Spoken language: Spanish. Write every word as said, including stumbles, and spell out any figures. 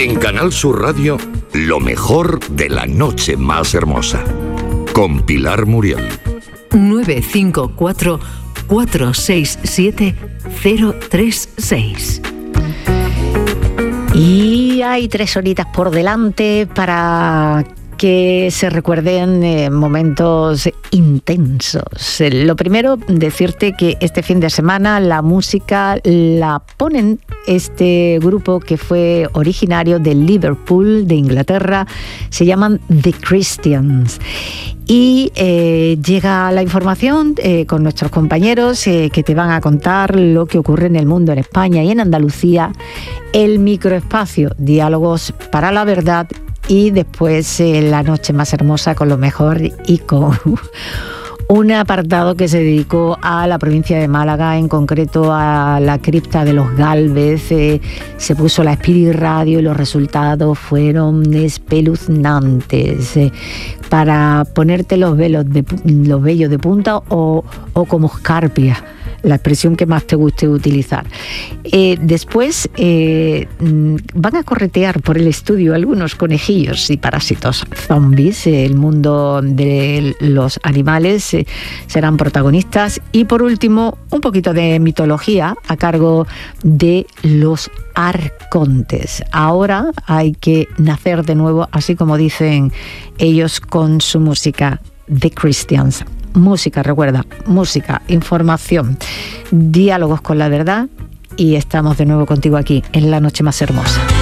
En Canal Sur Radio, lo mejor de la noche más hermosa. Con Pilar Muriel. nueve cinco cuatro, cuatro seis siete, cero tres seis. Y hay tres horitas por delante para que se recuerden eh, momentos intensos. Eh, lo primero, decirte que este fin de semana la música la ponen este grupo que fue originario de Liverpool, de Inglaterra, se llaman The Christians. Y eh, llega la información eh, con nuestros compañeros eh, que te van a contar lo que ocurre en el mundo, en España y en Andalucía, el microespacio, diálogos para la verdad, y después eh, la noche más hermosa con lo mejor y con un apartado que se dedicó a la provincia de Málaga, en concreto a la cripta de los Gálvez. Eh, se puso la Spirit Radio y los resultados fueron espeluznantes. Eh, para ponerte los velos de, los vellos de punta o, o como escarpia, la expresión que más te guste utilizar. Eh, después eh, van a corretear por el estudio algunos conejillos y parásitos zombies. El mundo de los animales eh, serán protagonistas. Y por último, un poquito de mitología a cargo de los arcontes. Ahora hay que nacer de nuevo, así como dicen ellos con su música, The Christians. Música, recuerda, música, información, diálogos con la verdad, y estamos de nuevo contigo aquí en La Noche Más Hermosa.